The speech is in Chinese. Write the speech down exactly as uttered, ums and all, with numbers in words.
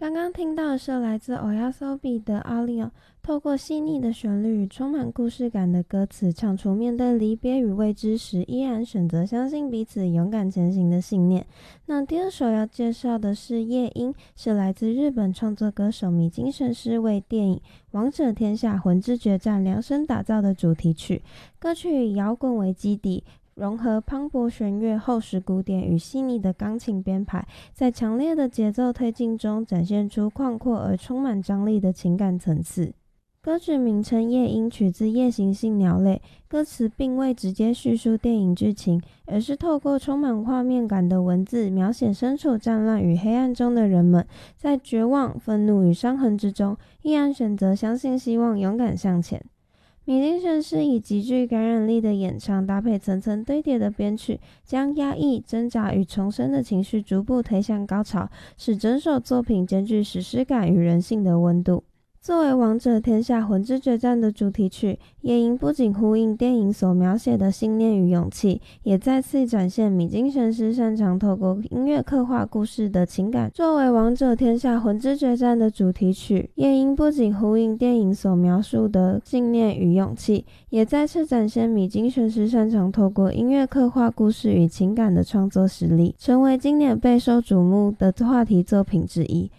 刚刚听到的是来自 Oyasobi 的 Alio， 透过细腻的旋律与充满故事感的歌词，唱出面对离别与未知时依然选择相信彼此勇敢前行的信念。那第二首要介绍的是夜莺，是来自日本创作歌手米津玄师为电影《王者天下魂之决战》量身打造的主题曲。歌曲以摇滚为基底，融合磅礴弦乐、厚实鼓点与细腻的钢琴编排，在强烈的节奏推进中展现出宽阔而充满张力的情感层次。歌曲名称《夜莺》取自夜行性鸟类，歌词并未直接叙述电影剧情，而是透过充满画面感的文字，描写身处战乱与黑暗中的人们，在绝望、愤怒与伤痕之中，依然选择相信希望，勇敢向前。米津玄师以极具感染力的演唱，搭配层层堆叠的编曲，将压抑、挣扎与重生的情绪逐步推向高潮，使整首作品兼具史诗感与人性的温度。作为《王者天下魂之决战》的主题曲，夜莺不仅呼应电影所描写的信念与勇气，也再次展现米津玄师擅长透过音乐刻画故事的情感。作为《王者天下魂之决战》的主题曲，夜莺不仅呼应电影所描述的信念与勇气，也再次展现米津玄师擅长透过音乐刻画故事与情感的创作实力，成为今年备受瞩目的话题作品之一。